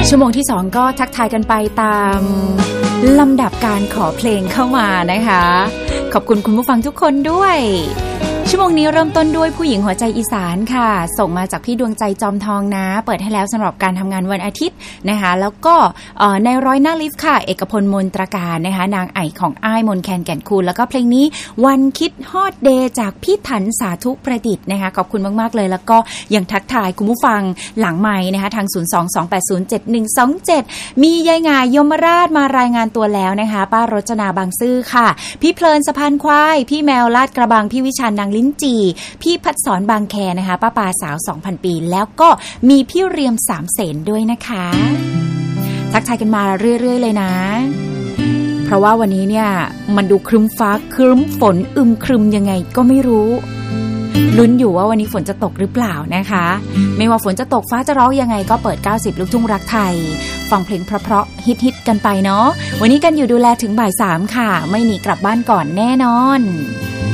ชั่วโมงที่2ก็ทักทายกันไปตามลำดับการขอเพลงเข้ามานะคะขอบคุณคุณผู้ฟังทุกคนด้วยชั่วโมงนี้เริ่มต้นด้วยผู้หญิงหัวใจอีสานค่ะส่งมาจากพี่ดวงใจจอมทองนะเปิดให้แล้วสำหรับการทำงานวันอาทิตย์นะคะแล้วก็ในร้อยหน้าลิฟต์ค่ะเอกพลมนตราการนะคะนางไอของอ้ายมนแคนแก่นคูลแล้วก็เพลงนี้วันคิดฮอดเดย์จากพี่ถันสาธุประดิษฐ์นะคะขอบคุณมากๆเลยแล้วก็ยังทักทายคุณผู้ฟังหลังไมค์นะคะทาง022807127มียายงายยมราชมารายงานตัวแล้วนะคะป้ารจนาบางซื่อค่ะพี่เพลินสะพานควายพี่แมวลาดกระบังพี่วิชานนางลิ้นจีพี่พัดสอนบางแคนะคะป้าปาสาว 2,000 ปีแล้วก็มีพี่เรียมสามเสนด้วยนะคะทักทายกันมาเรื่อยๆเลยนะเพราะว่าวันนี้เนี่ยมันดูครึ้มฟ้าครึ้มฝนอึมครึมยังไงก็ไม่รู้ลุ้นอยู่ว่าวันนี้ฝนจะตกหรือเปล่านะคะไม่ว่าฝนจะตกฟ้าจะร้องยังไงก็เปิด90ลูกทุ่งรักไทยฟังเพลงเพราะๆฮิตๆกันไปเนาะวันนี้กันอยู่ดูแลถึงบ่าย 3ค่ะไม่หนีกลับบ้านก่อนแน่นอน